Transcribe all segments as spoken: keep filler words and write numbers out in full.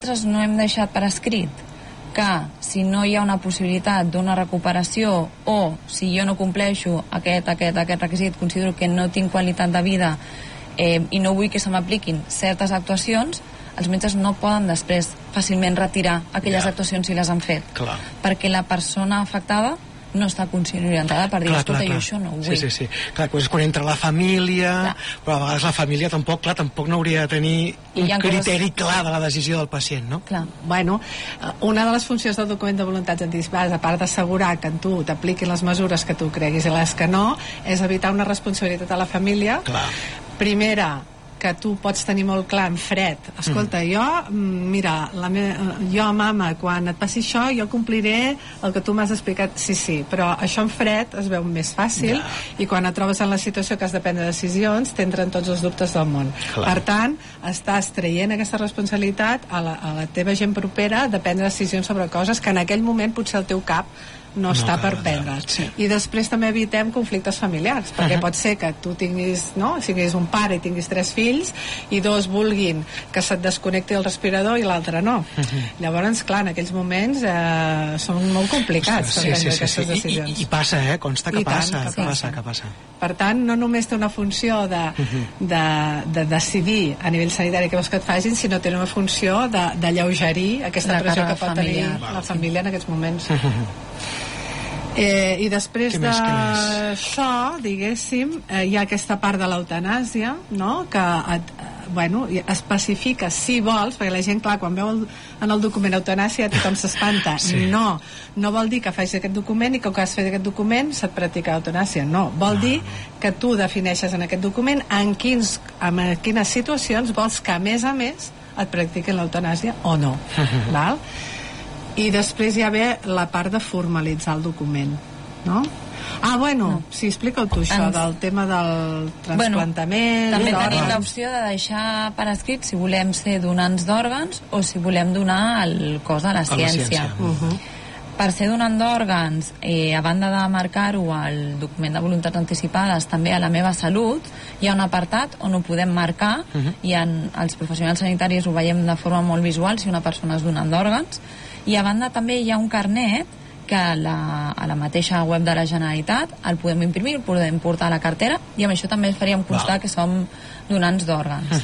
nosaltres no hem deixat per escrit que si no hi ha una possibilitat d'una recuperació o si jo no compleixo aquest, aquest, aquest requisit, considero que no tinc qualitat de vida eh, i no vull que se m'apliquin certes actuacions, els metges no poden després fàcilment retirar aquelles yeah. actuacions si les han fet. Clar. Perquè la persona afectada no està conscient orientada per dir, clar, escolta, clar, clar. jo això no ho vull. Sí, sí, sí. Clar, és quan entra la família, clar. Però a vegades la família tampoc, clar, tampoc no hauria de tenir un criteri coses... clar de la decisió del pacient, no? Clar. Bueno, una de les funcions del document de voluntats anticipades, a part d'assegurar que en tu t'apliquin les mesures que tu creguis i les que no, és evitar una responsabilitat a la família. Clar. Primera, que tu pots tenir molt clar en fred, escolta, mm. jo mira, la me... jo mama, quan et passi això jo compliré el que tu m'has explicat, sí, sí, però això en fred es veu més fàcil yeah. i quan et trobes en la situació que has de prendre decisions t'entren tots els dubtes del món. Clar. Per tant, estàs traient aquesta responsabilitat a la, a la teva gent propera de prendre decisions sobre coses que en aquell moment potser el teu cap no, no està per prendre. Sí. I després també evitem conflictes familiars, perquè uh-huh. pot ser que tu tinguis, no? Si tinguis un pare i tinguis tres fills i dos vulguin que se't desconnecti el respirador i l'altre no. Uh-huh. Llavors, clar, en aquells moments eh, són molt complicats per sí, prendre sí, sí, aquestes sí. decisions. I, i, I passa, eh? Consta que I passa, tant, que que passa. passa, que passa. Per tant, no només té una funció de, uh-huh. de, de decidir a nivell sanitari què vols que et facin, sinó té una funció d'alleugerir aquesta la pressió que pot familiar. tenir Val. la família en aquests moments. Uh-huh. Eh, i després d'això, diguéssim, eh, hi ha aquesta part de l'eutanàsia, no? Que et, eh, bueno, especifica si vols, perquè la gent, clar, quan veu el, en el document eutanàsia tothom s'espanta. Sí. No, no vol dir que facis aquest document i que que has fet aquest document se't practica eutanàsia, no, vol no. dir que tu defineixes en aquest document en, quins, en quines situacions vols que a més a més et practiquen l'eutanàsia o no. Val? I després hi ha ve la part de formalitzar el document, no? Ah, bueno, no. sí, explica-ho tu això, Ens... del tema del trasplantament... Bueno, també tenim l'opció de deixar per escrit si volem ser donants d'òrgans o si volem donar el cos a la ciència. A la ciència. Uh-huh. Per ser donant d'òrgans, eh, a banda de marcar-ho al document de voluntats anticipades, també a la meva salut, hi ha un apartat on ho podem marcar, uh-huh. i en, els professionals sanitaris ho veiem de forma molt visual si una persona és donant d'òrgans, i a banda també hi ha un carnet que la, a la mateixa web de la Generalitat el podem imprimir, el podem portar a la cartera i amb això també faríem constar Val. que som donants d'òrgans.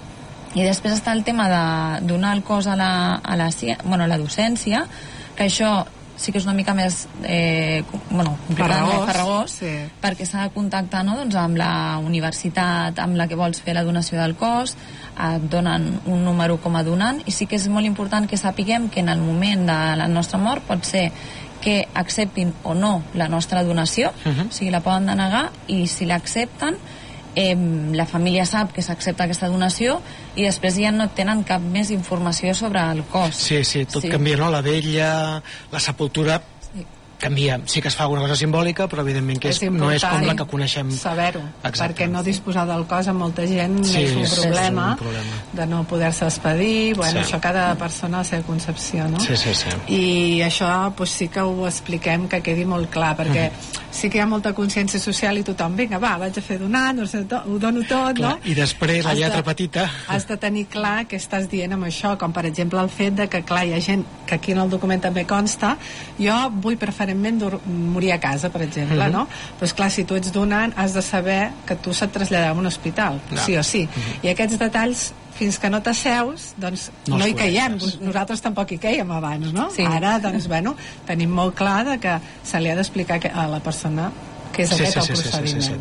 I després està el tema de donar el cos a la, a la, bueno, a la docència, que això sí que és una mica més eh, bueno, farragós, farragós sí. perquè s'ha de contactar, no? doncs, amb la universitat amb la que vols fer la donació del cos, et donen un número com a donant, i sí que és molt important que sapiguem que en el moment de la nostra mort pot ser que acceptin o no la nostra donació, uh-huh. o sigui, la poden denegar, i si l'accepten eh, la família sap que s'accepta aquesta donació i després ja no tenen cap més informació sobre el cos. Sí, sí, tot sí. canvia, no? La vella, la sepultura canvia. Sí que es fa alguna cosa simbòlica, però evidentment que és, és no és com la que coneixem. Saber-ho, perquè no disposar del cos a molta gent sí, és un és problema, un problema de no poder-se despedir. Bueno, sí. això cada persona a la seva concepció, no? Sí, sí, sí. I això pues, sí que ho expliquem, que quedi molt clar, perquè mm. sí que hi ha molta consciència social i tothom, vinga, va, vaig a fer donar, no sé, to, ho dono tot, clar, no? I després la lletra de, petita... Has de tenir clar què estàs dient amb això, com per exemple el fet de que, clar, hi ha gent, que aquí en el document també consta, jo vull preferentment morir a casa, per exemple, uh-huh. no? Però clar, si tu ets donant, has de saber que tu se't traslladarà a un hospital, no. sí o sí. Uh-huh. I aquests detalls, fins que no t'asseus, doncs no, no hi caiem. Nosaltres tampoc hi caiem abans, no? Sí. Ara, doncs, bueno, tenim molt clar de que se li ha d'explicar a la persona que és sí, aquest sí, el sí, procediment, sí, sí, sí.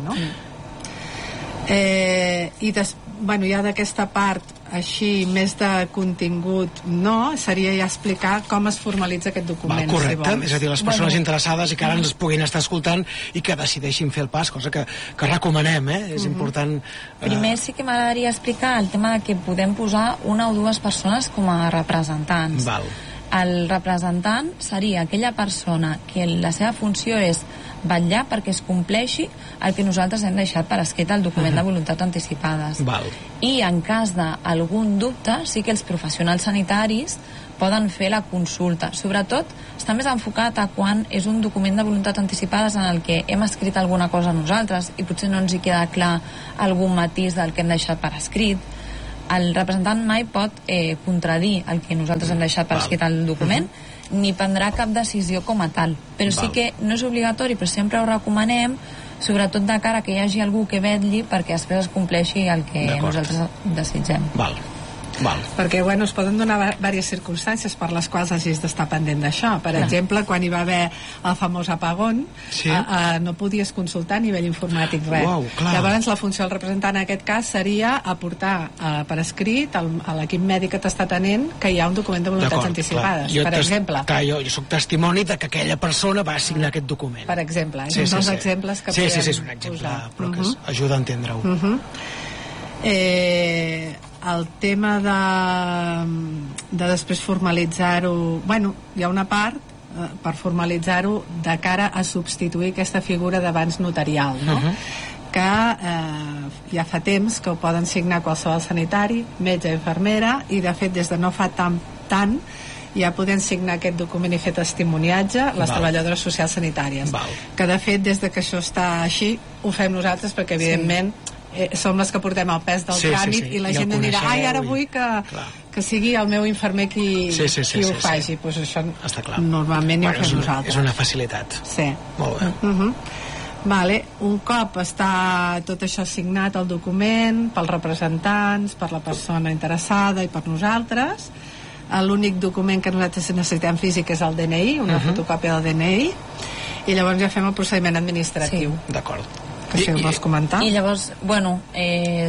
no? Eh, I des, bueno, ja d'aquesta part així, més de contingut, no, seria ja explicar com es formalitza aquest document. Va, correcte, si és a dir, les persones bueno, interessades i que ara ens puguin estar escoltant i que decideixin fer el pas, cosa que, que recomanem, eh? És uh-huh. important... Eh... Primer sí que m'agradaria explicar el tema de que podem posar una o dues persones com a representants. Val. El representant seria aquella persona que la seva funció és vetllar perquè es compleixi el que nosaltres hem deixat per escrit al document uh-huh. de voluntats anticipades. Val. I en cas d'algun dubte, sí que els professionals sanitaris poden fer la consulta. Sobretot, està més enfocat a quan és un document de voluntats anticipades en el que hem escrit alguna cosa nosaltres i potser no ens hi queda clar algun matís del que hem deixat per escrit. el representant mai pot eh, contradir el que nosaltres hem deixat per escrit al document, uh-huh. ni prendrà cap decisió com a tal, però Val. sí que no és obligatori, però sempre ho recomanem, sobretot de cara que hi hagi algú que vetlli perquè després es compleixi el que nosaltres desitgem. Val. Val. Perquè, bueno, es poden donar diverses circumstàncies per les quals hagis d'estar pendent d'això. Per Clar. exemple, quan hi va haver el famós apagón, sí. a, a, no podies consultar a nivell informàtic res. Wow, Llavors, la funció del representant en aquest cas seria aportar a, per escrit al, a l'equip mèdic que t'està atenent que hi ha un document de voluntats anticipades, per exemple. Clar, jo, jo soc testimoni de que aquella persona va signar aquest document. Per exemple, sí, és un sí, dels sí. exemples que sí, podem sí, sí, és un exemple, posar. però que uh-huh. ajuda a entendre-ho. Uh-huh. Eh... el tema de, de després formalitzar-ho, bueno, hi ha una part eh, per formalitzar-ho de cara a substituir aquesta figura d'abans notarial, no? Uh-huh. que eh, ja fa temps que ho poden signar qualsevol sanitari, metge, infermera, i de fet des de no fa tant, tant ja podem signar aquest document i fer testimoniatge les Val. treballadores socials sanitàries. Val. Que de fet des de que això està així ho fem nosaltres perquè evidentment sí. Eh, som les que portem el pes del sí, tràmit sí, sí. i la I gent dirà, ai, ara vull que, que sigui el meu infermer qui, sí, sí, sí, qui ho sí, faci. Sí. Pues això està clar. Normalment bueno, ho fem és una, nosaltres. És una facilitat. Sí. Molt bé. Uh-huh. Vale. Un cop està tot això signat, el document, pels representants, per la persona interessada i per nosaltres, l'únic document que nosaltres necessitem físic és el D N I, una uh-huh. fotocòpia del D N I, i llavors ja fem el procediment administratiu. Sí. D'acord. Que si ho vols comentar. I llavors, bueno, eh,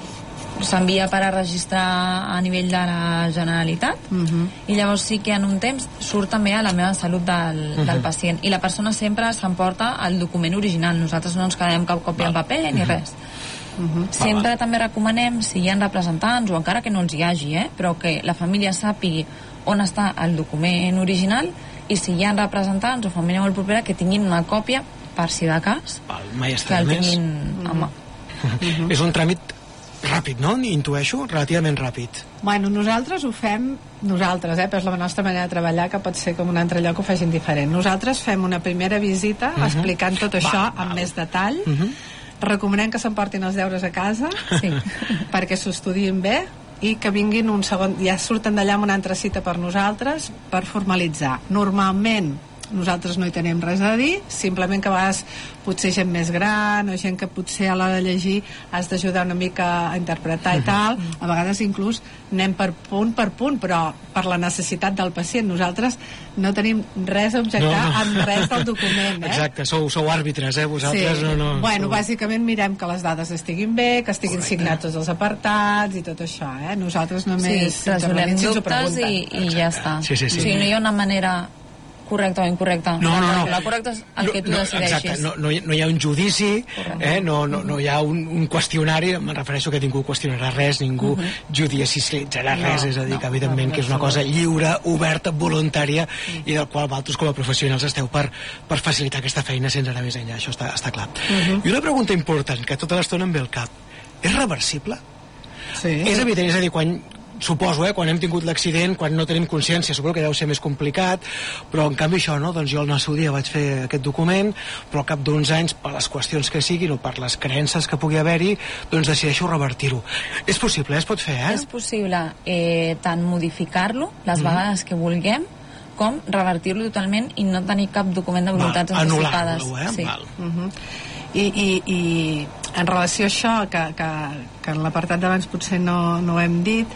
s'envia per a registrar a nivell de la Generalitat uh-huh. i llavors sí que en un temps surt també a la meva salut del, uh-huh. del pacient, i la persona sempre s'emporta el document original, nosaltres no ens quedem cap còpia en paper ni uh-huh. res. Uh-huh. Sempre també recomanem, si hi ha representants o encara que no els hi hagi, eh, però que la família sàpigui on està el document original, i si hi ha representants o família molt propera que tinguin una còpia per si de cas Val, mai que el tinguin a mà. Uh-huh. És un tràmit ràpid, no? Intueixo, relativament ràpid. Bueno, nosaltres ho fem nosaltres, eh? Però és la nostra manera de treballar, que pot ser com un altre lloc ho facin diferent. Nosaltres fem una primera visita uh-huh. explicant tot això val, amb val. més detall. Uh-huh. Recomanem que s'emportin els deures a casa sí. perquè s'ho estudiïn bé i que vinguin un segon, ja surten d'allà amb una altra cita per nosaltres per formalitzar. Normalment nosaltres no hi tenim res a dir, simplement que a vegades potser gent més gran o gent que potser a l'hora de llegir has d'ajudar una mica a interpretar i tal, a vegades inclús anem per punt per punt, però per la necessitat del pacient. Nosaltres no tenim res a objectar no, no. amb res del document, eh? Exacte, sou, sou àrbitres, eh? Vosaltres sí. no, no. Bueno, sou... bàsicament mirem que les dades estiguin bé, que estiguin Correcte. signats tots els apartats i tot això, eh? Nosaltres només sí, resolem dubtes i, i ja està. Sí, sí, sí. O sigui, no hi ha una manera correcte o incorrecte. No, no, no. La correcta és el no, que tu no, decideixis. Exacte, no, no, hi, no hi ha un judici, eh? no, no, no hi ha un, un qüestionari, em refereixo que ningú qüestionarà res, ningú uh-huh. judicialitzarà no, res, és a dir, no, que evidentment no, que és una cosa lliure, oberta, voluntària, uh-huh. i del qual vosaltres com a professionals esteu per, per facilitar aquesta feina sense anar més enllà, això està, està clar. Uh-huh. I una pregunta important, que tota l'estona em ve al cap, és reversible? Sí. És evident, és a dir, quan suposo, eh, quan hem tingut l'accident, quan no tenim consciència, suposo que deu ser més complicat, però en canvi això, no? Doncs jo al seu dia vaig fer aquest document, però al cap d'uns anys, per les qüestions que siguin o per les creences que pugui haver-hi, doncs decideixo revertir-ho. És possible, eh? Es pot fer, eh? És possible eh, tant modificar-lo les mm-hmm. vegades que vulguem, com revertir-lo totalment i no tenir cap document de voluntats Val, anticipades. Anul·lar-lo, eh? Sí. Val. Mm-hmm. I, i, i en relació a això, que, que, que en l'apartat d'abans potser no, no ho hem dit,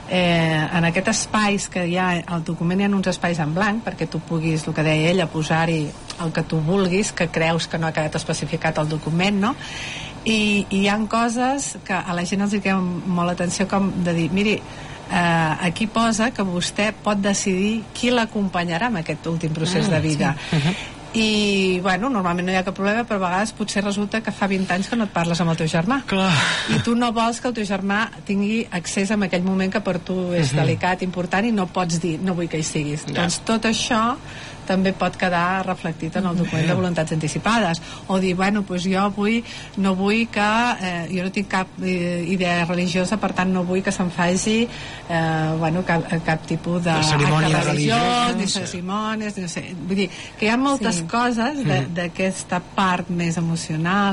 Eh, en aquest espais que hi ha al document hi ha uns espais en blanc perquè tu puguis, el que deia ella, posar-hi el que tu vulguis, que creus que no ha quedat especificat al document, no? I, i hi ha coses que a la gent els hi queda molt atenció, com de dir, miri, eh, aquí posa que vostè pot decidir qui l'acompanyarà en aquest últim procés ah, de vida sí. uh-huh. i bueno, normalment no hi ha cap problema, però a vegades potser resulta que fa vint anys que no et parles amb el teu germà. Clar. I tu no vols que el teu germà tingui accés en aquell moment que per tu és uh-huh. delicat, important, i no pots dir, no vull que hi siguis. Ja. Doncs tot això també pot quedar reflectit en el document de voluntats anticipades, o dir, bueno, doncs jo vull, no vull que eh, jo no tinc cap eh, idea religiosa, per tant no vull que se'n faci eh, bueno, cap, cap tipus de cerimònia religiós, ni cerimònies, no sé, vull dir que hi ha moltes sí. coses d'aquesta part més emocional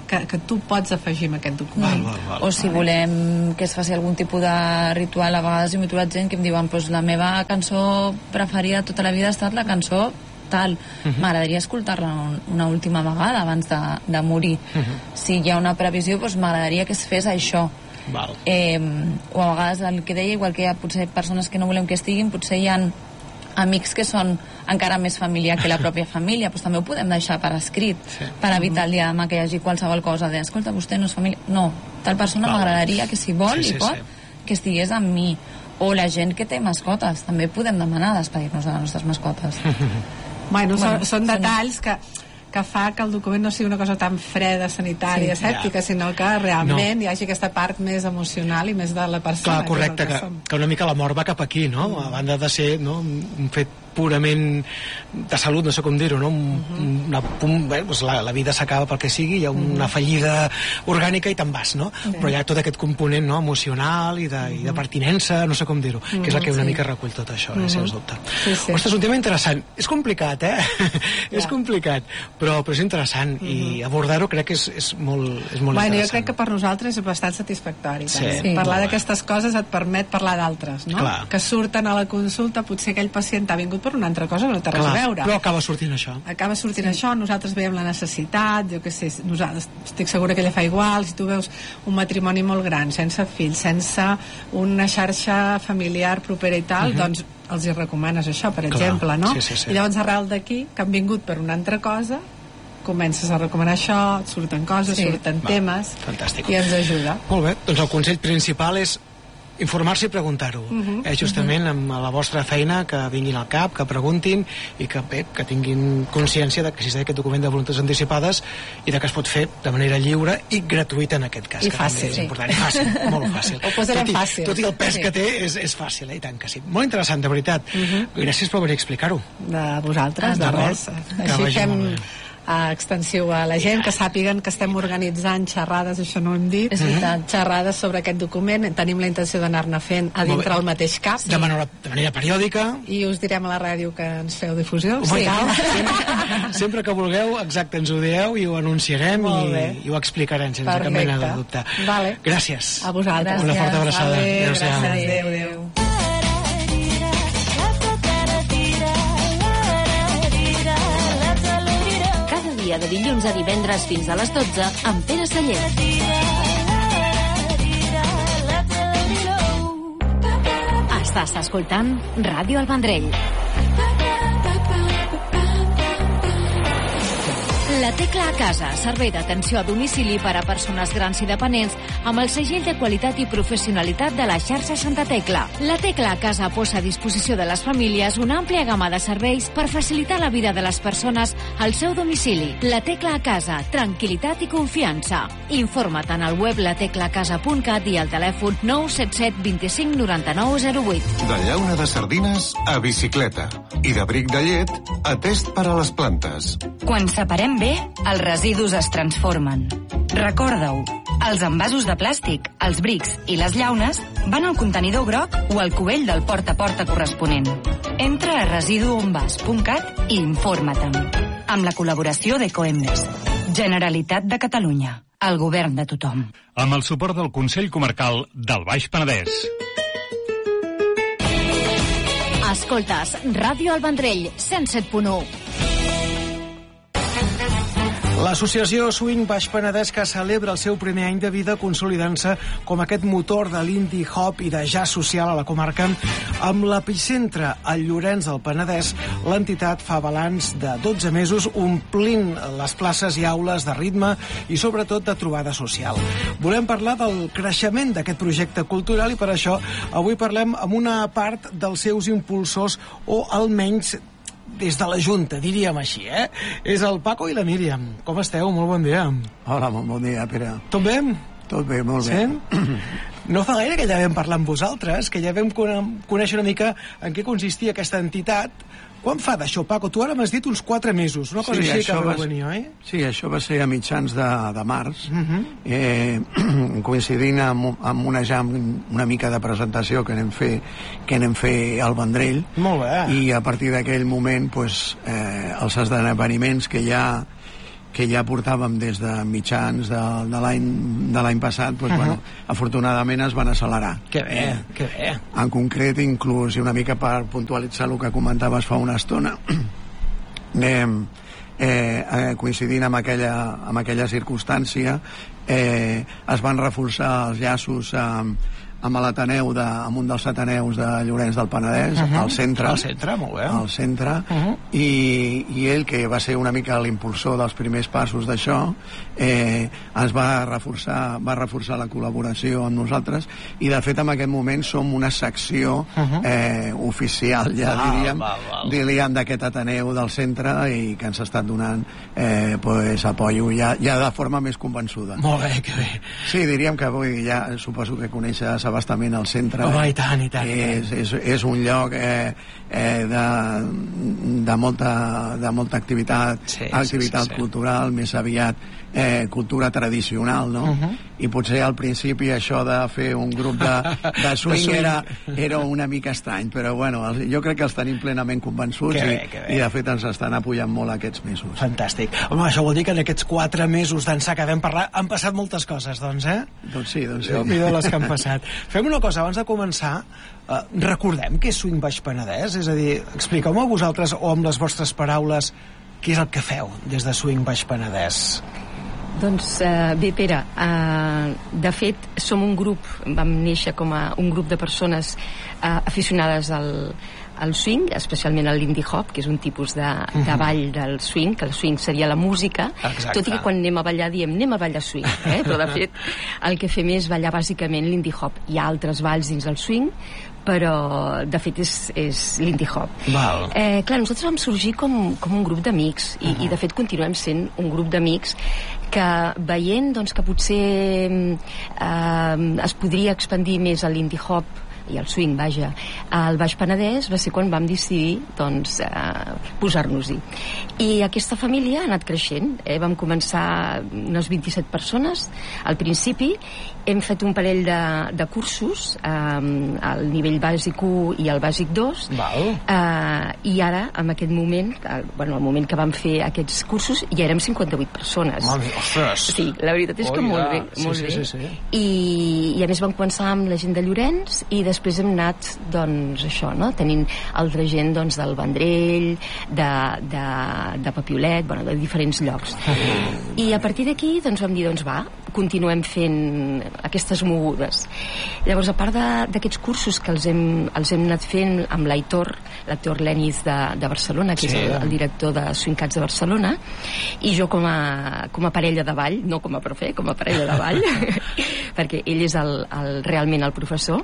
que, que tu pots afegir en aquest document. Val, val, val. O si volem que es faci algun tipus de ritual, a vegades he trobat gent que em diuen pues, la meva cançó preferida tota la vida ha estat la cançó tal, uh-huh. m'agradaria escoltar-la una última vegada abans de, de morir. Uh-huh. Si hi ha una previsió, doncs m'agradaria que es fes això. Val. Eh, o a vegades el que deia, igual que hi ha potser persones que no volem que estiguin, potser hi ha amics que són encara més familiar que la pròpia família, doncs també ho podem deixar per escrit, sí. per evitar el dia de demà que hi hagi qualsevol cosa de, escolta, vostè no és família, no, tal persona m'agradaria que si vol sí, sí, i pot, sí. que estigués amb mi. O la gent que té mascotes, també podem demanar despedir-nos de les nostres mascotes. Bueno, bueno, són, són detalls que que fa que el document no sigui una cosa tan freda, sanitària, sí, escèptica, ja. sinó que realment no. hi hagi aquesta part més emocional i més de la persona. Clar, correcte, que, que, que una mica la mort va cap aquí, no? Mm. A banda de ser no, un fet purament de salut, no sé com dir-ho, no? Un, uh-huh. una, un, bé, doncs la, la vida s'acaba pel que sigui, hi ha una uh-huh. fallida orgànica i te'n vas, no? Okay. Però hi ha tot aquest component no, emocional i de, uh-huh. i de pertinença, no sé com dir-ho, uh-huh. que és el que una sí. mica recull tot això, uh-huh. eh, sens dubte. Sí, sí. Ostres, un tema interessant. És complicat, eh? és ja. complicat, però, però és interessant uh-huh. i abordar-ho crec que és, és molt, és molt bueno, interessant. Jo crec que per nosaltres és bastant satisfactori. Sí. Sí. Parlar d'aquestes coses et permet parlar d'altres, no? Clar. Que surten a la consulta, potser aquell pacient ha vingut per una altra cosa que no té res a veure. Però acaba sortint això. Acaba sortint sí. això, nosaltres veiem la necessitat, jo què sé, nosaltres, estic segura que ella fa igual, si tu veus un matrimoni molt gran, sense fills, sense una xarxa familiar propera i tal, uh-huh. doncs els hi recomanes això, per Clar. exemple, no? Sí, sí, sí. I llavors arrel d'aquí, que han vingut per una altra cosa, comences a recomanar això, surten coses, sí. surten Va. temes, Fantàstic. i ens ajuda. Molt bé, doncs el consell principal és informar-se i preguntar-ho, uh-huh, eh, justament uh-huh. amb la vostra feina, que vinguin al cap, que preguntin i que bé, que tinguin consciència de que existeix aquest document de voluntats anticipades i de que es pot fer de manera lliure i gratuïta en aquest cas. I que fàcil. És important, i fàcil, molt fàcil. Ho posarem tot i, fàcil. Tot i el pes sí. que té, és, és fàcil, eh? I tant que sí. Molt interessant, de veritat. Uh-huh. Gràcies per venir a explicar-ho. De vosaltres, ah, de res. Així fem a extensiu a la gent, que sàpiguen que estem organitzant xerrades, això no ho hem dit, és veritat, xerrades sobre aquest document, tenim la intenció d'anar-ne fent a dintre el mateix cap. De manera, de manera periòdica. I us direm a la ràdio que ens feu difusió. Sí. Sempre, sempre que vulgueu, exacte, ens ho dieu i ho anunciarem i, i ho explicarem sense Perfecte. cap mena de dubte. Vale. Gràcies. A vosaltres. Una forta abraçada. Vale, gràcies. Adéu, adéu. De dilluns a divendres fins a les dotze amb Pere Celler. Estàs escoltant Ràdio El Vendrell. La Tecla a Casa, servei d'atenció a domicili per a persones grans i dependents amb el segell de qualitat i professionalitat de la xarxa Santa Tecla. La Tecla a Casa posa a disposició de les famílies una àmplia gamma de serveis per facilitar la vida de les persones al seu domicili. La Tecla a Casa, tranquil·litat i confiança. Informa't en el web lateclacasa punt cat i al telèfon nou set set dos cinc nou nou zero vuit. De llauna de sardines a bicicleta i de bric de llet a test per a les plantes. Quan separem bé, els residus es transformen. Recorda-ho, els envasos de plàstic, els brics i les llaunes van al contenidor groc o al cubell del porta a porta corresponent. Entra a residuonvas punt cat i informa-te'n. Amb la col·laboració d'Ecoembes. Generalitat de Catalunya. El govern de tothom. Amb el suport del Consell Comarcal del Baix Penedès. Escoltes Ràdio El Vendrell, cent set punt u. L'associació Swing Baix Penedès, que celebra el seu primer any de vida consolidant-se com aquest motor de l'indie hop i de jazz social a la comarca, amb l'epicentre al Llorenç del Penedès, l'entitat fa balanç de dotze mesos omplint les places i aules de ritme i sobretot de trobada social. Volem parlar del creixement d'aquest projecte cultural i per això avui parlem amb una part dels seus impulsors, o almenys des de la Junta, diríem així, eh? És el Paco i la Míriam. Com esteu? Molt bon dia. Hola, molt bon dia, Pere. Tot bé? Tot bé, molt bé. Sí? No fa gaire que ja vam parlar amb vosaltres, que ja vam conèixer una mica en què consistia aquesta entitat. Quan fa d'això, Paco? Tu ara m'has dit uns quatre mesos, una cosa sí, així que vau venir, oi? Sí, això va ser a mitjans de, de març, uh-huh. eh, coincidint amb, amb una jam, una mica de presentació que anem fer, que anem fer al Vendrell. Molt bé. I a partir d'aquell moment, pues, eh, els esdeveniments que hi ha que ja portàvem des de mitjans de, de l'any passat, doncs, uh-huh. bueno, afortunadament es van accelerar. Que bé, eh, que bé. En concret, inclús, i una mica per puntualitzar el que comentaves fa una estona, anem eh, eh, coincidint amb aquella, amb aquella circumstància, eh, es van reforçar els llaços amb eh, amb l'Ateneu de, amb un dels Ateneus de Llorenç del Penedès, uh-huh. al centre, al centre, molt bé. al centre, uh-huh. i, i ell, que va ser una mica l'impulsor dels primers passos d'això, eh, ens va reforçar, va reforçar la col·laboració amb nosaltres, i de fet en aquest moment som una secció uh-huh. eh, oficial, ja val, diríem, val, val. diríem d'aquest Ateneu del centre, i que ens ha estat donant eh, pues, apoyo ja, ja de forma més convençuda. Molt bé, que bé. Sí, diríem que avui ja suposo que coneixes abastament al centre. Oh, i tant, i tant. És, és, és un lloc eh, eh, de, de, molta, de molta activitat, sí, activitat sí, sí, cultural, sí. més aviat eh, cultura tradicional, no? Uh-huh. I potser al principi això de fer un grup de, de swing era, era una mica estrany, però bueno, jo crec que els tenim plenament convençuts bé, i, i de fet ens estan apujant molt aquests mesos. Fantàstic. Home, això vol dir que en aquests quatre mesos d'ençà que vam parlar han passat moltes coses, doncs, eh? Doncs sí, doncs sí. Déu-n'hi-do les que han passat. Fem una cosa, abans de començar, eh, recordem què és Swing Baix Penedès? És a dir, expliqueu-me a vosaltres, o amb les vostres paraules, què és el que feu des de Swing Baix Penedès? Doncs eh, bé, Pere, eh, de fet som un grup, vam néixer com a un grup de persones eh, aficionades al, al swing, especialment al lindy hop, que és un tipus de, de ball del swing, que el swing seria la música. Exacte. Tot i que quan anem a ballar diem anem a ballar swing, eh? Però de fet el que fem és ballar bàsicament lindy hop. Hi ha altres balls dins del swing, però de fet és, és lindy hop. Val. Eh, clar, nosaltres vam sorgir com, com un grup d'amics i, uh-huh. i de fet continuem sent un grup d'amics que veient doncs, que potser eh, es podria expandir més el lindy hop i el swing, vaja, al Baix Penedès va ser quan vam decidir doncs, eh, posar-nos-hi. I aquesta família ha anat creixent. Eh? Vam començar unes vint-i-set persones al principi, hem fet un parell de, de cursos eh, al nivell bàsic u i al bàsic dos. Val. Eh, i ara, en aquest moment, eh, bueno, al moment que vam fer aquests cursos, ja érem cinquanta-vuit persones. Mami, ostres! Sí, la veritat és oh, que ja. molt bé. Molt sí, bé. Sí, sí, sí. I, I a més vam començar amb la gent de Llorenç i després hem anat, doncs, això, no? Tenint altra gent, doncs, del Vendrell, de, de, de Papiolet, bueno, de diferents llocs. I a partir d'aquí, doncs, vam dir, doncs, va, continuem fent aquestes mogudes. Llavors, a part d'aquests cursos que els hem, els hem anat fent amb l'Aitor, l'Aitor Leniz de, de Barcelona, que sí, és el, el director de Swingcats de Barcelona, i jo com a, com a parella de ball, no com a profe, com a parella de ball, perquè ell és el, el, realment el professor,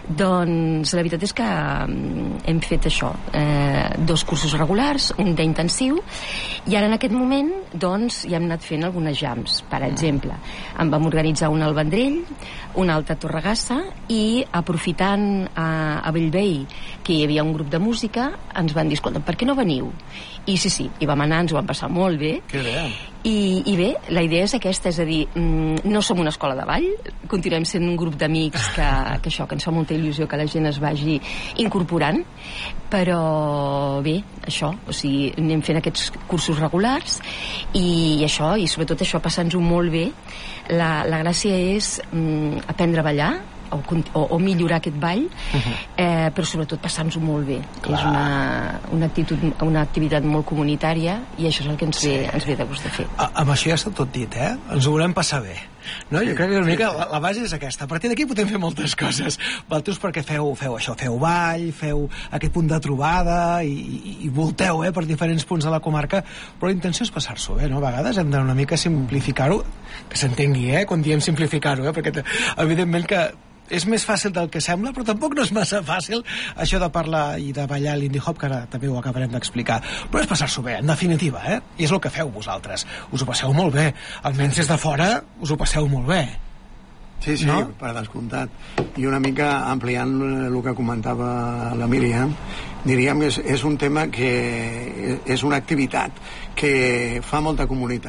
doncs la veritat és que hem fet això, eh, dos cursos regulars, un d'intensiu, i ara en aquest moment, doncs, ja hem anat fent algunes jams. Per exemple, en vam organitzar un al Vendrell, un altre a Torregassa, i aprofitant a, a Bellvei que hi havia un grup de música, ens van dir, escolta, per què no veniu? I sí, sí, hi vam anar, ens ho vam passar molt bé. Que bé. I, i bé, la idea és aquesta, és a dir, no som una escola de ball, continuem sent un grup d'amics que, que això, que ens fa molta il·lusió que la gent es vagi incorporant, però bé, això, o sigui, anem fent aquests cursos regulars i això, i sobretot això, passant-nos-ho molt bé. La, la gràcia és mm, aprendre a ballar, O, o, o millorar aquest ball, uh-huh. eh, però sobretot passar-nos-ho molt bé. Clar. És una, una, actitud, una activitat molt comunitària i això és el que ens, sí. ve, ens ve de gust de fer. A, amb això ja està tot dit, eh? Ens ho volem passar bé. No? Jo crec que una mica la, la base és aquesta. A partir d'aquí podem fer moltes coses. Vosaltres perquè feu, feu això, feu ball, feu aquest punt de trobada i, i, i volteu eh, per diferents punts de la comarca, però la intenció és passar-s'ho bé, no? A vegades hem de una mica simplificar-ho, que s'entengui, eh? Quan diem simplificar-ho, eh? Perquè evidentment que és més fàcil del que sembla, però tampoc no és massa fàcil això de parlar i de ballar l'indie hop, que ara també ho acabarem d'explicar. Però és passar-s'ho bé, en definitiva, eh? I és el que feu vosaltres. Us ho passeu molt bé. Almenys des de fora us ho passeu molt bé. Sí, sí, no? Per descomptat. I una mica ampliant el que comentava la Míriam, diríem que és, és un tema que és una activitat que fa molta comunitat.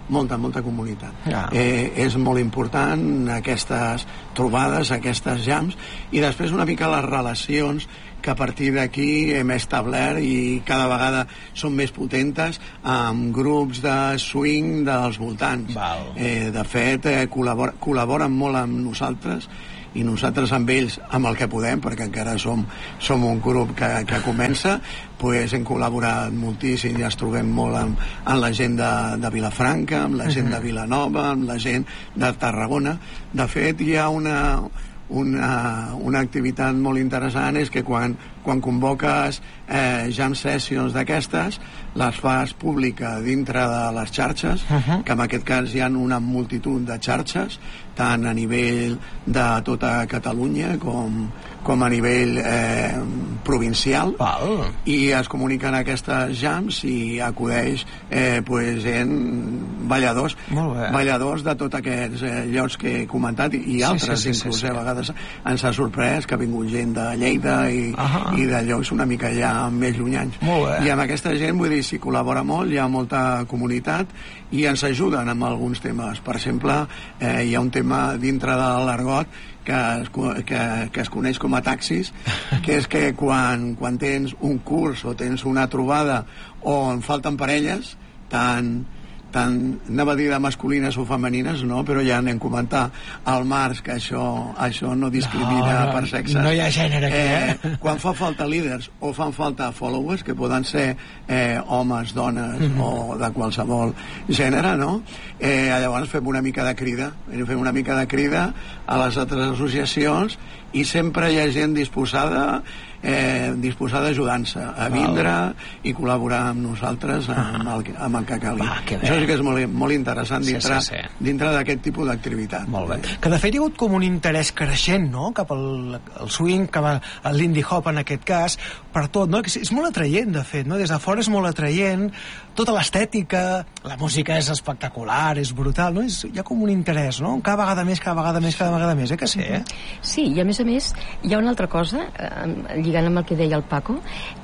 molta, molta comunitat. Ja. Eh, és molt important aquestes trobades, aquestes jams, i després una mica les relacions que a partir d'aquí hem establert i cada vegada són més potentes amb grups de swing dels voltants. Eh, de fet, eh, col·labor col·laboren molt amb nosaltres i nosaltres amb ells amb el que podem, perquè encara som, som un grup que, que comença, pues hem col·laborat moltíssim i ens trobem molt amb, amb la gent de, de Vilafranca, amb la gent de Vilanova, amb la gent de Tarragona. De fet, hi ha una, una, una activitat molt interessant, és que quan, quan convoques eh, jam sessions d'aquestes, les fas pública dintre de les xarxes, uh -huh. que en aquest cas hi ha una multitud de xarxes, tant a nivell de tota Catalunya com, com a nivell eh, provincial. Val. I es comuniquen aquestes jams i acudeix eh, pues, en balladors, balladors de tots aquests eh, llocs que he comentat i, i altres, sí, sí, sí, inclús sí, sí. A vegades ens ha sorprès que ha vingut gent de Lleida i, i de llocs una mica ja més llunyans. I amb aquesta gent, vull dir, s'hi col·labora molt, hi ha molta comunitat i ens ajuden amb alguns temes. Per exemple, eh, hi ha un tema dintre de l'argot que es, que, que es coneix com a taxis, que és que quan, quan tens un curs o tens una trobada on falten parelles, tant tant, anava a dir de masculines o femenines, no, però ja anem a comentar al març que això, això no discrimina no, per sexes. No hi ha gènere aquí, eh? eh? Quan fa falta líders o fan falta followers, que poden ser eh, homes, dones mm -hmm. o de qualsevol gènere, no? Eh, llavors fem una mica de crida, fem una mica de crida a les altres associacions i sempre hi ha gent disposada eh, disposada a ajudar-se, a vindre Val. I col·laborar amb nosaltres amb el, amb el que calgui. Va, que això sí que és molt, molt interessant dintre, sí, sí, sí. dintre d'aquest tipus d'activitat. Molt bé. Que de fet hi ha hagut com un interès creixent, no?, cap al, al swing, cap al lindy hop en aquest cas, per tot, no? És, és molt atraient, de fet, no? Des de fora és molt atraient, tota l'estètica, la música és espectacular, és brutal, no? És, hi ha com un interès, no? Cada vegada més, cada vegada més, cada vegada més, eh que sí, eh? Sí, i a més a més hi ha una altra cosa, eh, lligant amb el que deia el Paco,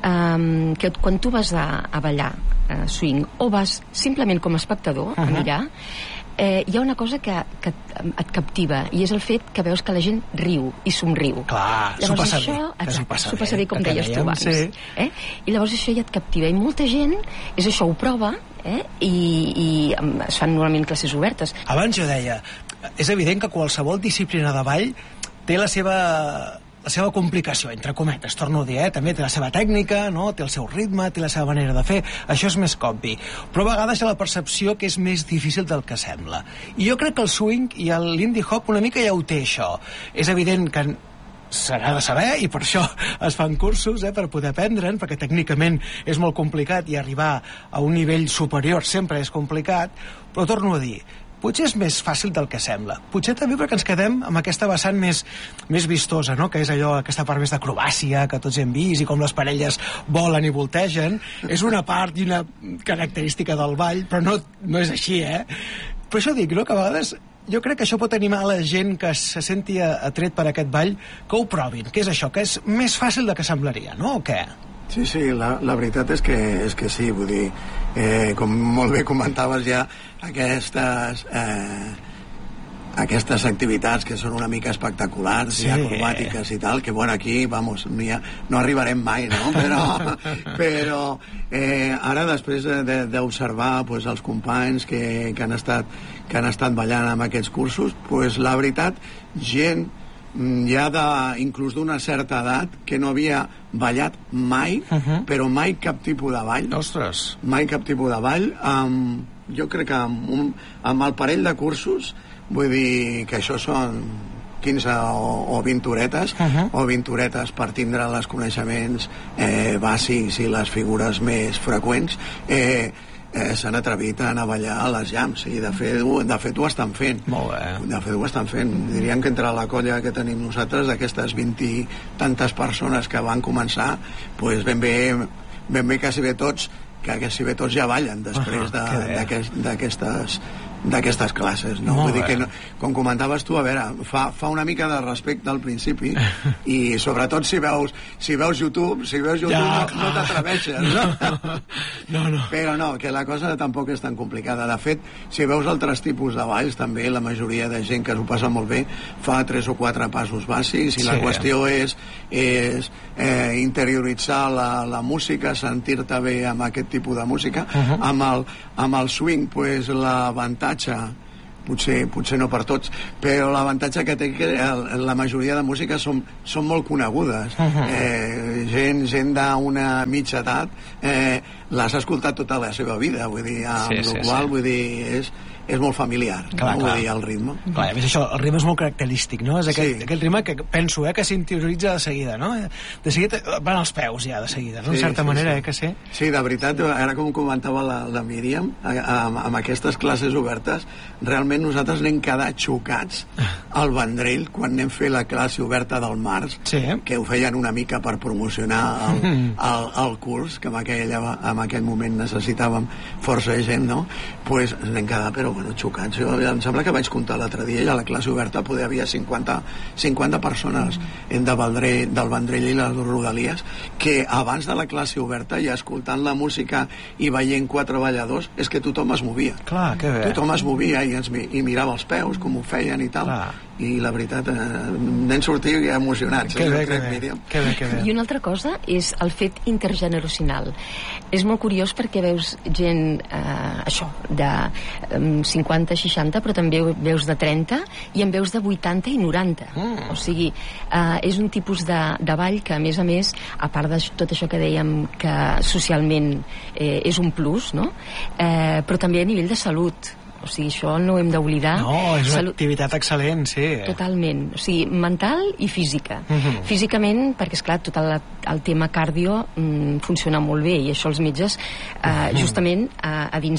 eh, que quan tu vas a, a ballar eh, swing o vas simplement com a espectador uh -huh. a mirar, eh, hi ha una cosa que, que et captiva i és el fet que veus que la gent riu i somriu. Clar, s'ho passa bé, s'ho passa, passa bé, com deies tu abans, sí. eh? I llavors això ja et captiva i molta gent és això, ho prova eh? I, i es fan normalment classes obertes. Abans jo deia, és evident que qualsevol disciplina de ball té la seva la seva complicació, entre cometes, torno a dir, eh? També té la seva tècnica, no? Té el seu ritme, té la seva manera de fer, això és més obvi. Però a vegades hi ha la percepció que és més difícil del que sembla. I jo crec que el swing i el lindy hop una mica ja ho té, això. És evident que s'ha de saber i per això es fan cursos eh, per poder aprendre'n, perquè tècnicament és molt complicat i arribar a un nivell superior sempre és complicat, però torno a dir, potser és més fàcil del que sembla. Potser també perquè ens quedem amb aquesta vessant més, més vistosa, no? Que és allò, aquesta part més d'acrobàcia que tots hem vist i com les parelles volen i voltegen. És una part i una característica del ball, però no, no és així, eh? Per això dic, no?, que a vegades jo crec que això pot animar la gent que se senti atret per aquest ball que ho provin, que és això, que és més fàcil del que semblaria, no? O què? Sí, sí, la, la veritat és que, és que sí, vull dir, eh, com molt bé comentaves ja, aquestes eh, aquestes activitats que són una mica espectaculars sí. i acrobàtiques i tal, que bueno, aquí, vamos, no, ha, no arribarem mai, no? Però, però eh, ara, després d'observar de, pues, els companys que, que, han estat, que han estat ballant amb aquests cursos, pues, la veritat, gent ja de, inclús d'una certa edat que no havia ballat mai, uh -huh. però mai cap tipus de ball. Ostres. Mai cap tipus de ball. Um, jo crec que amb, un, amb el parell de cursos, vull dir que això són quinze o, o vint horetes, uh -huh. o vint horetes per tindre els coneixements eh, bàsics i les figures més freqüents, eh, Eh, s'han atrevit a anar a ballar a les jams i de fet, de fet ho estan fent. Molt bé. De fet ho estan fent. Diríem que entre la colla que tenim nosaltres, d'aquestes vint i tantes persones que van començar, pues ben bé, ben bé quasi bé tots, que quasi bé tots ja ballen després d'aquestes d'aquestes classes, no? Vull dir que, no, com comentaves tu, a veure, fa, fa una mica de respecte al principi i sobretot si veus, si veus YouTube, si veus YouTube ja, no, no t'atreveixes. No? no, no. Però no, que la cosa tampoc és tan complicada. De fet, si veus altres tipus de balls, també la majoria de gent que s'ho passa molt bé fa tres o quatre passos bàsics i sí. La qüestió és, és eh, interioritzar la, la música, sentir-te bé amb aquest tipus de música. Uh-huh. Amb el, amb el swing, pues, l'avantatge potser, potser no per tots, però l'avantatge que té que la majoria de músiques són, són molt conegudes. Uh-huh. eh, gent, gent d'una mitja edat eh, l'has escoltat tota la seva vida, vull dir, amb sí, sí, la qual sí. Vull dir, és, és molt familiar, clar, no? Clar. Vull dir, el ritme. Clar, a més això, el ritme és molt característic, no? És aquell, sí. aquell ritme que penso, eh, que s'interioritza de seguida, no? De seguida van als peus ja, de seguida, no? Sí, en certa sí, manera, sí. Eh, que sí. Sí, de veritat, ara com comentava la, la Míriam, amb, amb aquestes classes obertes, realment nosaltres anem quedat xocats al Vendrell quan anem fer la classe oberta del març, sí. Que ho feien una mica per promocionar el, el, el curs, que en aquell, en aquell moment necessitàvem força gent, no? Pues anem quedat, però bueno, xocats. Jo, em sembla que vaig comptar l'altre dia i a la classe oberta poder havia cinquanta, cinquanta persones mm. de Vendrell, del Vendrell i les Rodalies, que abans de la classe oberta i escoltant la música i veient quatre balladors, és que tothom es movia. Clar, que bé. Tothom es movia i, ens, i mirava els peus, com ho feien i tal. Clar. I la veritat, eh, n'hem sortit emocionats. Que eh, bé, crec, que bé. Que bé, que bé. I una altra cosa és el fet intergeneracional. És molt curiós perquè veus gent, eh, això, de um, cinquanta, seixanta, però també veus de trenta i en veus de vuitanta i noranta. Mm. O sigui, eh, és un tipus de, de ball que, a més a més, a part de tot això que dèiem que socialment eh, és un plus, no? Eh, però també a nivell de salut. O sigui, això no ho hem d'oblidar. No, és una Salut... activitat excel·lent, sí. Totalment. O sigui, mental i física. Uh-huh. Físicament, perquè, esclar, tot el, el tema cardio mm, funciona molt bé, i això els metges, eh, uh-huh. justament, a, a dins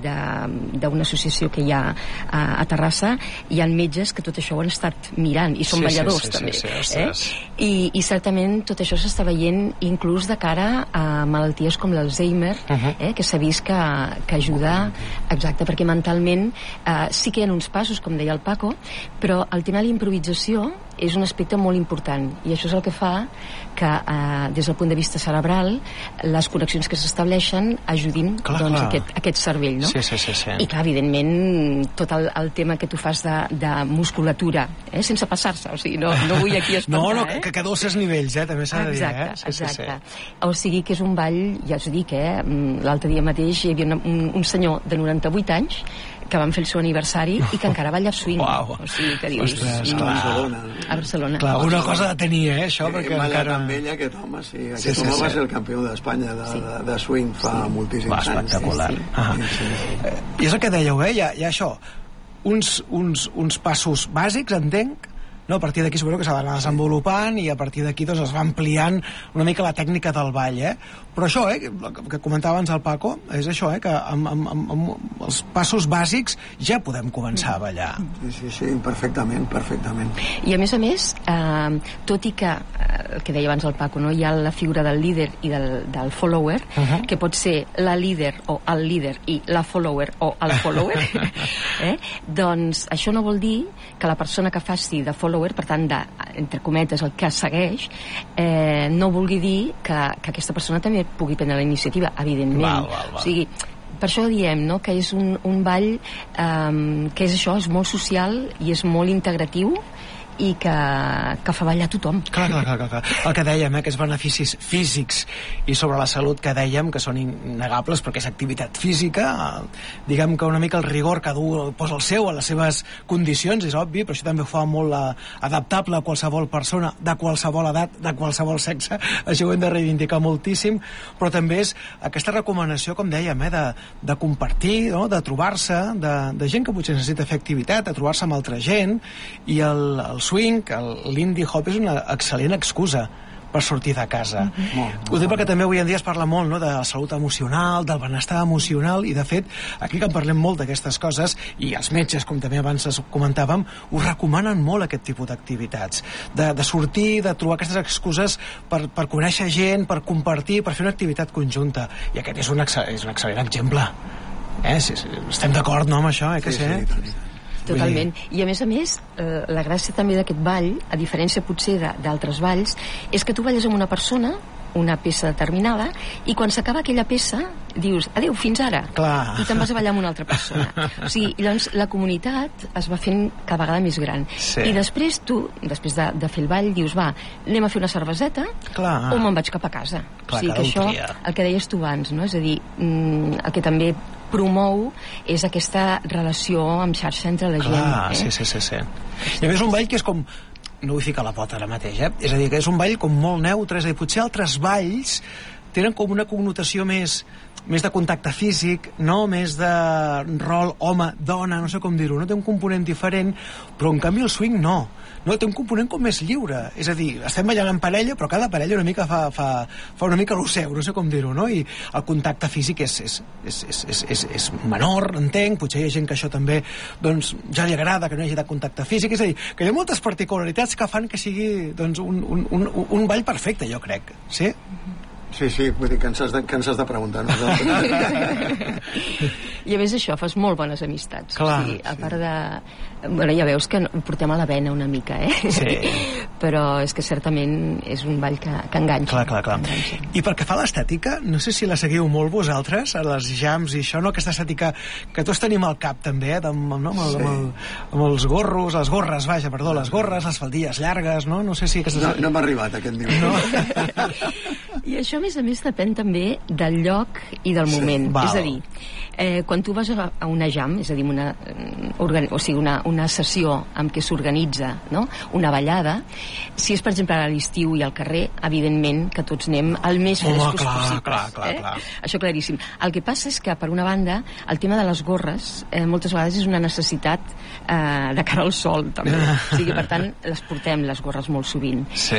d'una associació que hi ha a, a Terrassa, hi ha metges que tot això ho han estat mirant, i són sí, balladors, sí, sí, també. Sí, sí, eh? I, I certament tot això s'està veient inclús de cara a malalties com l'Alzheimer, uh-huh. eh, que s'ha vist que, que ajuda, exacte, perquè mentalment Uh, sí que hi ha uns passos, com deia el Paco, però el tema de la improvisació és un aspecte molt important, i això és el que fa que uh, des del punt de vista cerebral les connexions que s'estableixen ajudin clar, doncs, clar. Aquest, aquest cervell, no? Sí, sí, sí, sí. I clar, evidentment tot el, el tema que tu fas de, de musculatura, eh? Sense passar-se, o sigui, no, no vull aquí espantar, no, no, eh? que, que dolces nivells, eh? També s'ha de dir, eh? Sí, exacte, sí, sí. O sigui que és un ball, ja us dic, eh? L'altre dia mateix hi havia un, un senyor de noranta-vuit anys que van fer el seu aniversari i que encara balla swing. Uau. O sigui, que dius... Ostres, a Barcelona. A Barcelona. Clar, una cosa de tenir, eh, això, sí, perquè encara... amb ella, aquest home, sí. Aquest sí, sí, home sí. va ser el campió d'Espanya de, sí. de, de swing fa sí. moltíssims va, anys. Espectacular. Sí, sí. Ah. Sí, sí, sí. I és el que dèieu, eh? Hi ha, hi ha això, uns, uns, uns passos bàsics, entenc, no? A partir d'aquí suposo que s'ha d'anar desenvolupant i a partir d'aquí doncs, es va ampliant una mica la tècnica del ball, eh? Però això, eh, que comentava abans el Paco, és això, eh, que amb, amb, amb, amb els passos bàsics ja podem començar a ballar. Sí, sí, sí, perfectament, perfectament. I a més a més, eh, tot i que, eh, el que deia abans el Paco, no? Hi ha la figura del líder i del, del follower, uh-huh. que pot ser la líder o el líder i la follower o el follower, eh? Doncs això no vol dir que la persona que faci de follower, per tant, de, entre cometes, el que segueix, eh, no vulgui dir que, que aquesta persona també pugui prendre la iniciativa, evidentment. Val, val, val. O sigui, per això diem, no?, que és un, un ball eh, que és això, és molt social i és molt integratiu i que, que fa ballar tothom. Clar, clar, clar, clar. El que dèiem, eh, que és beneficis físics i sobre la salut que dèiem que són innegables perquè és activitat física, eh, diguem que una mica el rigor que du posa el seu a les seves condicions, és obvi, però això també ho fa molt eh, adaptable a qualsevol persona de qualsevol edat, de qualsevol sexe, això ho hem de reivindicar moltíssim, però també és aquesta recomanació, com dèiem, eh, de, de compartir, no?, de trobar-se, de, de gent que potser necessita fer activitat, de trobar-se amb altra gent, i el, el swing, l'indie hop és una excel·lent excusa per sortir de casa. Mm-hmm. Ho dic perquè també avui en dia es parla molt, no?, de la salut emocional, del benestar emocional, i de fet, aquí que en parlem molt d'aquestes coses, i els metges, com també abans comentàvem, us recomanen molt aquest tipus d'activitats, de, de sortir, de trobar aquestes excuses per, per conèixer gent, per compartir, per fer una activitat conjunta, i aquest és un, excel·lent, és un excel·lent exemple. Eh, sí, sí, estem d'acord, no, amb això, eh, que sí, sé? Sí, sí, Totalment. I a més a més, eh, la gràcia també d'aquest ball, a diferència potser d'altres balls, és que tu balles amb una persona, una peça determinada, i quan s'acaba aquella peça dius, adeu, fins ara. Clar. I te'n vas a ballar amb una altra persona. O sigui, llavors la comunitat es va fent cada vegada més gran. Sí. I després tu, després de, de fer el ball, dius, va, anem a fer una cerveseta Clar. o me'n vaig cap a casa. Clar, o sigui que això, el que deies tu abans, no? És a dir, mm, el que també promou és aquesta relació amb xarxa entre la Clar, gent. Eh? sí, sí, sí, sí. I a més un ball que és com, no vull ficar la pota ara mateix, eh? És a dir, que és un ball com molt neutre, és a dir, potser altres balls tenen com una connotació més més de contacte físic, no? Més de rol home-dona, no sé com dir-ho, no? Té un component diferent, però en canvi el swing no. No, té un component com més lliure, és a dir, estem ballant en parella, però cada parella una mica fa, fa, fa una mica lo seu, no sé com dir-ho, no? I el contacte físic és, és, és, és, és, és, és menor, entenc, potser hi ha gent que això també doncs, ja li agrada, que no hi hagi de contacte físic, és a dir, que hi ha moltes particularitats que fan que sigui doncs, un, un, un, un ball perfecte, jo crec, sí? Sí, sí, vull dir que ens has de, que ens has de preguntar. No? I a més això, fas molt bones amistats. Clar, o sigui, a sí. part de... Bueno, ja veus que ho portem a la vena una mica, eh? Sí. Però és que certament és un ball que, que enganxa. Clar, clar, clar. Enganxa. I pel que fa a l'estètica, no sé si la seguiu molt vosaltres, a les jams i això, no? Aquesta estètica que tots tenim al cap també, eh? amb, no? amb, el, Sí. amb, el, amb els gorros, les gorres, vaja, perdó, les gorres, les faldilles llargues, no? No sé si aquestes... No, no m'ha arribat aquest nivell. No? I això, a més a més, depèn també del lloc i del Sí, moment. val. És a dir, eh, quan tu vas a, a una jam, és a dir, una, eh, organ, o sigui, una, una sessió en què s'organitza, no? Una ballada, si és, per exemple, a l'estiu i al carrer, evidentment que tots anem al més Home, frescos clar, possibles. clar, clar, eh? clar. Això claríssim. El que passa és que, per una banda, el tema de les gorres eh, moltes vegades és una necessitat eh, de cara al sol, també. O sigui, per tant, les portem, les gorres, molt sovint. Sí.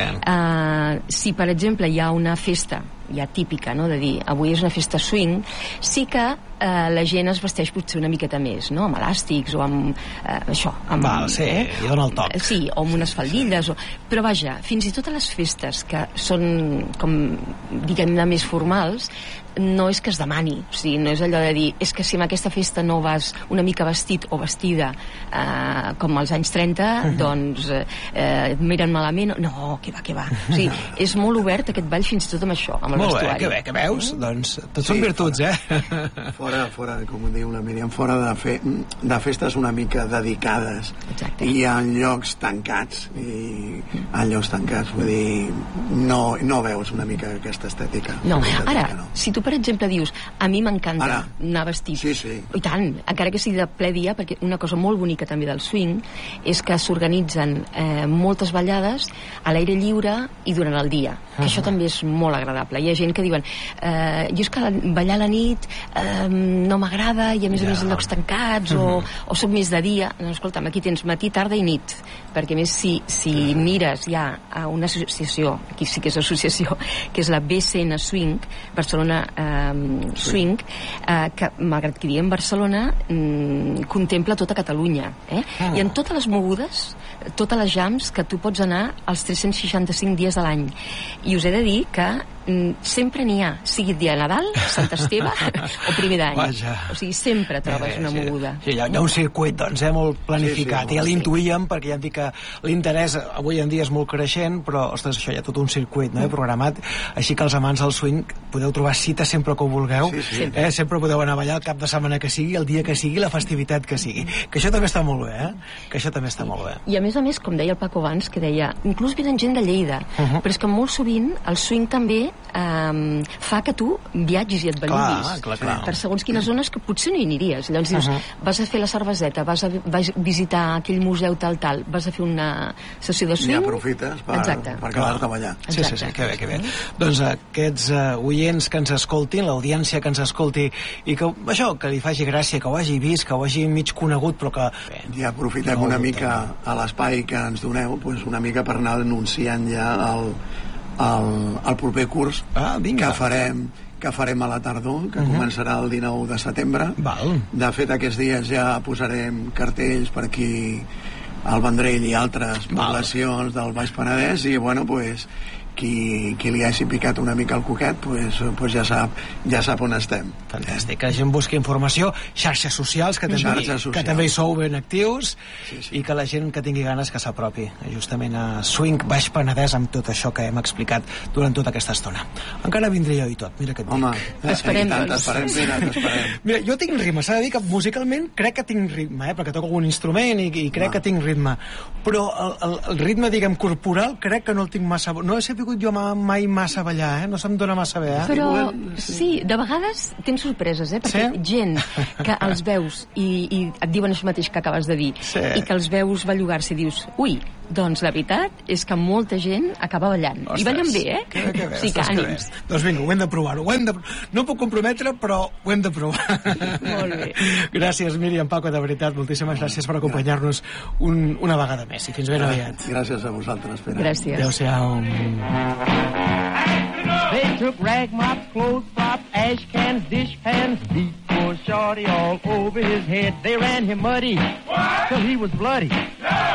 Uh, si per exemple hi ha una festa ja típica, no? De dir, avui és una festa swing, sí que uh, la gent es vesteix potser una miqueta més, no? Amb elàstics o amb uh, això, amb, Val, sí, i dona el toc. sí, o amb unes faldilles o... però vaja, fins i tot a les festes que són com diguem-ne més formals, no és que es demani, o sigui, no és allò de dir és que si en aquesta festa no vas una mica vestit o vestida eh, com als anys trenta, uh-huh. doncs eh, et miren malament, no, que va, que va, o sigui, és molt obert aquest ball fins i tot amb això, amb el Molt bé, vestuari. que bé, que veus? Mm? Doncs tots Sí, són virtuts, fora. eh? Fora, fora, com ho diu la Míriam, fora de, fe, de festes una mica dedicades. Exacte. I en llocs tancats, i en llocs tancats, vull dir, no, no veus una mica aquesta estètica. No, Aquesta ara, estètica, no. si tu per exemple dius a mi m'encanta Ara. anar vestit, Sí, sí. i tant, encara que sigui de ple dia, perquè una cosa molt bonica també del swing és que s'organitzen eh, moltes ballades a l'aire lliure i durant el dia, que Uh-huh. això també és molt agradable. Hi ha gent que diuen eh, jo és que ballar a la nit eh, no m'agrada i a més a Ja. més en llocs tancats Uh-huh. o, o soc més de dia. No, escolta'm, aquí tens matí, tarda i nit, perquè a més si, si mires ja a una associació, aquí sí que és associació, que és la B C N Swing, Barcelona eh, Swing, eh, que malgrat que diguem Barcelona mm, contempla tota Catalunya, eh? Ah. I en totes les mogudes, totes les jams que tu pots anar els tres-cents seixanta-cinc dies de l'any. I us he de dir que mm, sempre n'hi ha, sigui dia de Nadal, Sant Esteve o primer d'any. Vaja. O sigui, sempre trobes una moguda. Sí, hi ha, hi ha un circuit, doncs, eh, molt planificat. Sí, sí, I ja molt, l'intuïem, perquè ja em dic que l'interès avui en dia és molt creixent, però, ostres, això hi ha tot un circuit, no?, programat. Així que els amants del swing podeu trobar cita sempre que ho vulgueu. Sí, sí. Eh? Sempre podeu anar a ballar el cap de setmana que sigui, el dia que sigui, la festivitat que sigui. Que això també està molt bé, eh? Que això també està molt bé. I a més a més, com deia el Paco abans, que deia, inclús venen gent de Lleida, Uh -huh. però és que molt sovint el swing també eh, fa que tu viatgis i et belluguis Clar, clar, clar. per segons quines zones que potser no hi aniries. Llavors dius, Uh -huh. vas a fer la cerveseta, vas a, vas a visitar aquell museu tal, tal, vas a fer una sessió de Ni swing... aprofites per, Exacte. per quedar-te a ballar. Sí, sí, sí, que bé, que bé. Doncs aquests uh, oients que ens escoltin, l'audiència que ens escolti, i que, això, que li faci gràcia, que ho hagi vist, que ho hagi mig conegut, però que... Bé, I aprofitem no, una no, mica a l'espai que ens doneu, doncs una mica per anar anunciant ja el, el, el proper curs Ah, vinga. que farem que farem a la tardor, que uh -huh. començarà el dinou de setembre. Val. De fet, aquests dies ja posarem cartells per aquí al Vendrell i altres Val. poblacions del Baix Penedès, i bueno, pues, qui, qui li hagi picat una mica el coquet pues, pues ja, sap, ja sap on estem. Fantàstic, que la gent busqui informació, xarxes socials, que també, xarxes socials. que també hi sou ben actius, sí, sí. i que la gent que tingui ganes que s'apropi justament a Swing Baix Penedès amb tot això que hem explicat durant tota aquesta estona. Encara vindré jo i tot, mira què et Home, dic. T'esperem, tant, doncs. t'esperem, mira, t'esperem. Mira, jo tinc ritme, s'ha de dir que musicalment crec que tinc ritme, eh, perquè toco algun instrument i, i crec Va. que tinc ritme, però el, el, el ritme, diguem, corporal, crec que no el tinc massa... No he sabut jo mai massa ballar, eh? No se'm dona massa bé, eh? Però sí, de vegades tens sorpreses, eh? Perquè Sí? gent que els veus i, i et diuen això mateix que acabes de dir, Sí. i que els veus bellugar-se i dius, ui, doncs la veritat és que molta gent acaba ballant. I ballen bé, eh? Que bé, que bé, sí, que ostres, que bé. ànims. Doncs vinga, ho hem de provar-ho. Ho hem de... No puc comprometre, però ho hem de provar. Molt bé. Gràcies, Míriam, Paco, de veritat, moltíssimes gràcies per acompanyar-nos un, una vegada més. I fins ben aviat. Gràcies a vosaltres, Pere. Gràcies. Adéu-siau. They took rag mops, clothes props, ash cans, dish pans, beat poor shorty all over his head. They ran him muddy till he was bloody.